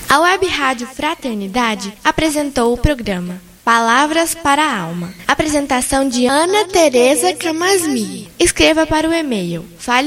A Web Rádio Fraternidade apresentou o programa Palavras para a Alma. Apresentação de Ana Tereza Camasmi. Escreva para o e-mail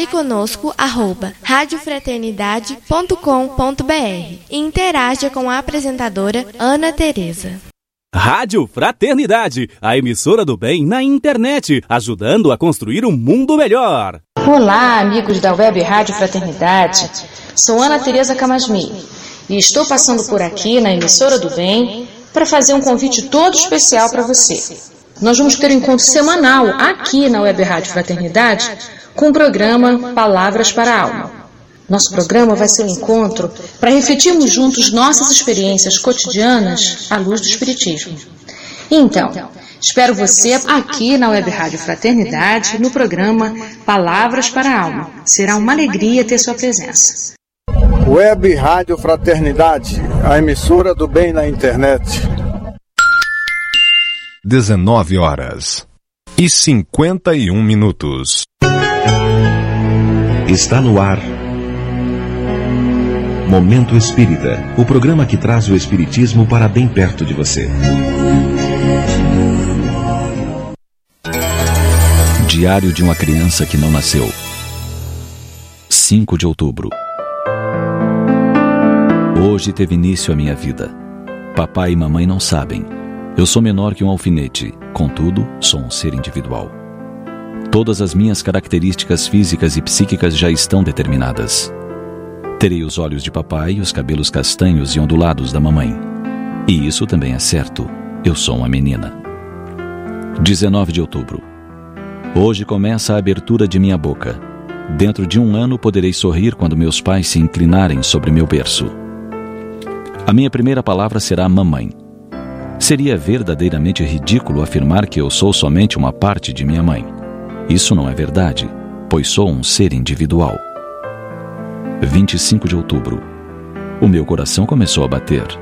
faleconosco@radiofraternidade.com.br e interaja com a apresentadora Ana Tereza. Rádio Fraternidade, a emissora do bem na internet, ajudando a construir um mundo melhor. Olá, amigos da Web Rádio Fraternidade. Sou Ana Tereza Camasmi e estou passando por aqui na emissora do bem para fazer um convite todo especial para você. Nós vamos ter um encontro semanal aqui na Web Rádio Fraternidade com o programa Palavras para a Alma. Nosso programa vai ser um encontro para refletirmos juntos nossas experiências cotidianas à luz do Espiritismo. Então, espero você aqui na Web Rádio Fraternidade no programa Palavras para a Alma. Será uma alegria ter sua presença. Web Rádio Fraternidade, a emissora do bem na internet. 19h51. Está no ar Momento Espírita, o programa que traz o Espiritismo para bem perto de você. Diário de uma criança que não nasceu. 5 de outubro. Hoje teve início a minha vida. Papai e mamãe não sabem. Eu sou menor que um alfinete, contudo, sou um ser individual. Todas as minhas características físicas e psíquicas já estão determinadas. Terei os olhos de papai e os cabelos castanhos e ondulados da mamãe. E isso também é certo. Eu sou uma menina. 19 de outubro. Hoje começa a abertura de minha boca. Dentro de 1 ano poderei sorrir quando meus pais se inclinarem sobre meu berço. A minha primeira palavra será mamãe. Seria verdadeiramente ridículo afirmar que eu sou somente uma parte de minha mãe. Isso não é verdade, pois sou um ser individual. 25 de outubro. O meu coração começou a bater.